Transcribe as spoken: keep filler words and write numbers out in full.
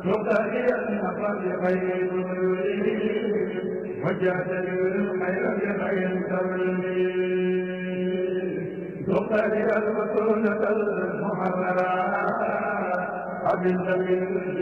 مقتدي النصر بخير وجهت الخير بخير مقتدي المسونة المحررة عبد